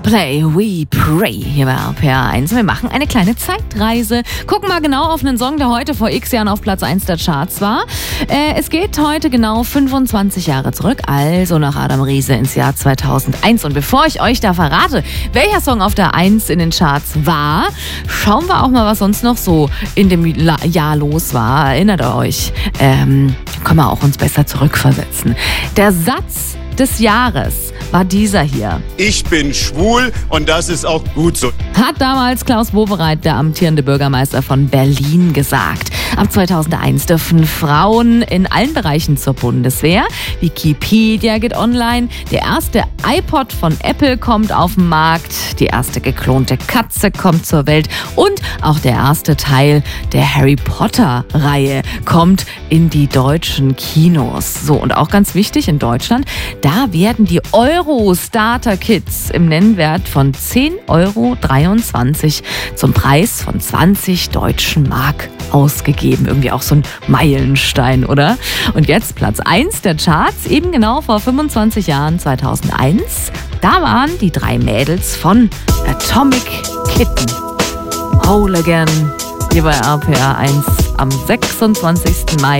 Coldplay, We Pray hier bei RPR 1. Wir machen eine kleine Zeitreise. Gucken mal genau auf einen Song, der heute vor x Jahren auf Platz 1 der Charts war. Es geht heute genau 25 Jahre zurück, also nach Adam Riese ins Jahr 2001. Und bevor ich euch da verrate, welcher Song auf der 1 in den Charts war, schauen wir auch mal, was sonst noch so in dem Jahr los war. Erinnert ihr euch? Können wir auch uns besser zurückversetzen. Der Satz des Jahres war dieser hier. Ich bin schwul und das ist auch gut so. Hat damals Klaus Wowereit, der amtierende Bürgermeister von Berlin, gesagt. Ab 2001 dürfen Frauen in allen Bereichen zur Bundeswehr. Wikipedia geht online. Der erste iPod von Apple kommt auf den Markt. Die erste geklonte Katze kommt zur Welt. Und auch der erste Teil der Harry Potter-Reihe kommt in die deutschen Kinos. So, und auch ganz wichtig in Deutschland, da werden die Euro-Starter-Kits im Nennwert von 10,23 € zum Preis von 20 deutschen Mark ausgegeben. Irgendwie auch so ein Meilenstein, oder? Und jetzt Platz 1 der Charts, eben genau vor 25 Jahren, 2001. Da waren die 3 Mädels von Atomic Kitten. Whole Again, hier bei RPR 1 am 26. Mai.